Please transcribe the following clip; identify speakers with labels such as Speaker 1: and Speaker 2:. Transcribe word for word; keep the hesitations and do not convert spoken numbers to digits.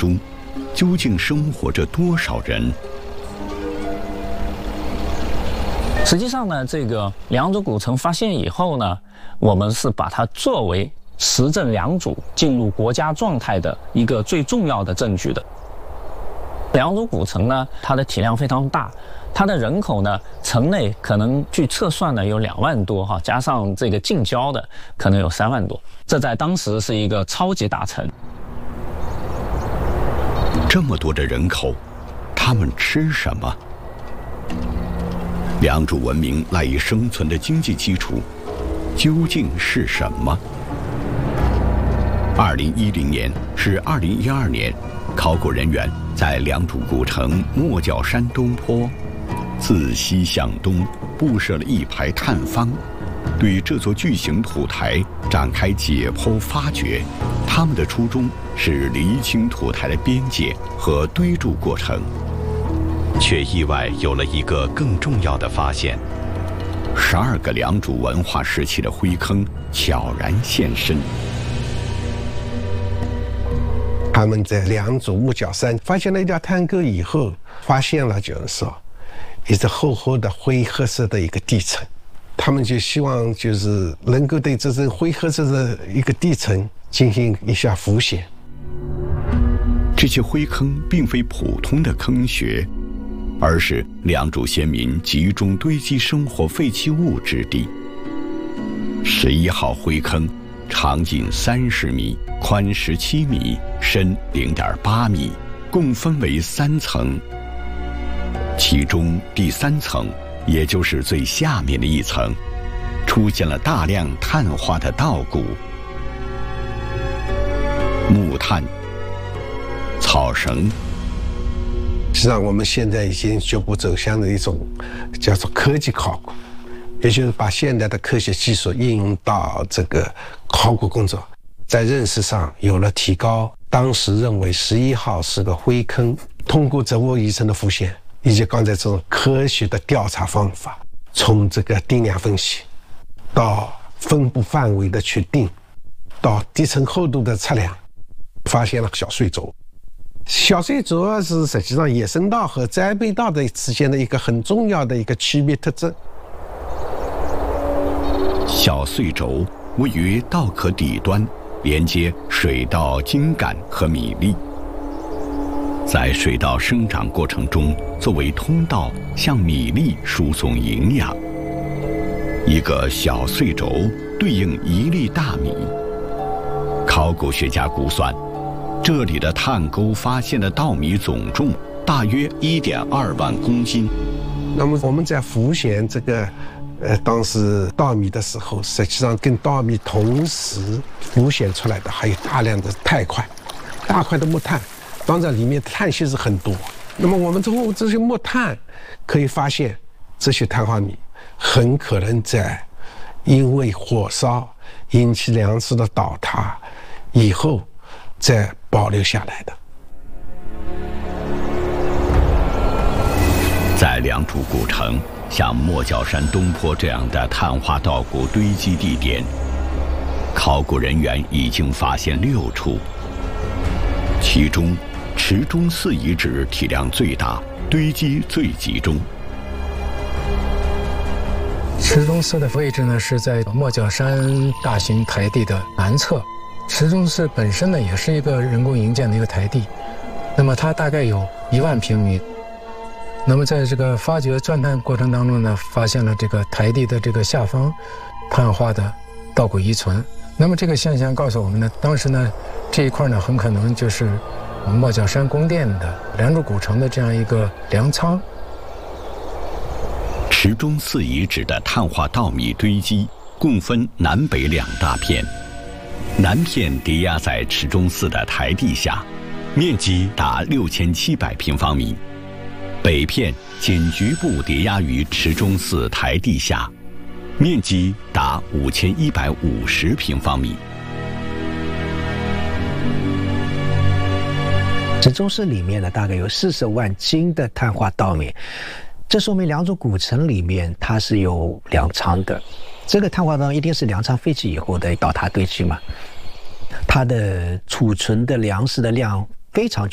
Speaker 1: 中，究竟生活着多少人？
Speaker 2: 实际上呢，这个良渚古城发现以后呢，我们是把它作为实证良渚进入国家状态的一个最重要的证据的。良渚古城呢，它的体量非常大，它的人口呢，城内可能据测算呢有两万多哈，加上这个近郊的可能有三万多，这在当时是一个超级大城。
Speaker 1: 这么多的人口，他们吃什么？良渚文明赖以生存的经济基础究竟是什么？二零一零年是二零一二年，考古人员在良渚古城莫角山东坡自西向东布设了一排探方，对这座巨型土台展开解剖发掘。他们的初衷是厘清土台的边界和堆筑过程，却意外有了一个更重要的发现：十二个良渚文化时期的灰坑悄然现身。
Speaker 3: 他们在良渚木角山发现了一条探沟以后，发现了就是说一只厚厚的灰褐色的一个地层，他们就希望就是能够对这层灰褐色的一个地层进行一下浮显。
Speaker 1: 这些灰坑并非普通的坑穴，而是良渚先民集中堆积生活废弃物之地。十一号灰坑长近三十米，宽十七米，深零点八米，共分为三层。其中第三层，也就是最下面的一层，出现了大量碳化的稻谷、木炭、草绳。
Speaker 3: 实际上，我们现在已经逐步走向了一种叫做科技考古，也就是把现代的科学技术应用到这个考古工作，在认识上有了提高。当时认为十一号是个灰坑，通过植物遗存的复现，以及刚才这种科学的调查方法，从这个定量分析到分布范围的确定，到地层厚度的测量，发现了小碎轴。小碎轴是实际上野生稻和栽培稻的之间的一个很重要的一个区别特征。
Speaker 1: 小碎轴位于稻壳底端，连接水稻茎秆和米粒，在水稻生长过程中作为通道向米粒输送营养。一个小碎轴对应一粒大米。考古学家估算，这里的探沟发现的稻米总重大约 一点二万公斤。
Speaker 3: 那么我们在浮现这个呃，当时稻米的时候，实际上跟稻米同时浮现出来的还有大量的钛块，大块的木炭，当然里面碳系是很多。那么我们通过这些木炭可以发现，这些碳化米很可能在因为火烧引起粮食的倒塌以后再保留下来的。
Speaker 1: 在良渚古城，像莫角山东坡这样的碳化稻谷堆积地点，考古人员已经发现六处，其中池中寺遗址体量最大，堆积最集中。
Speaker 4: 池中寺的位置呢是在莫角山大型台地的南侧。池中寺本身呢也是一个人工营建的一个台地，那么它大概有一万平米。那么在这个发掘钻探过程当中呢，发现了这个台地的这个下方碳化的稻谷遗存。那么这个现象告诉我们呢，当时呢这一块呢很可能就是莫角山宫殿的良渚古城的这样一个粮仓。
Speaker 1: 池中寺遗址的碳化稻米堆积共分南北两大片，南片叠压在池中寺的台地下，面积达六千七百平方米。北片仅局部叠压于池中寺台地下，面积达五千一百五十平方米。
Speaker 5: 池中寺里面呢，大概有四十万斤的碳化稻米，这说明良渚古城里面它是有粮仓的。这个碳化稻一定是粮仓废弃以后的倒塌堆积嘛，它的储存的粮食的量非常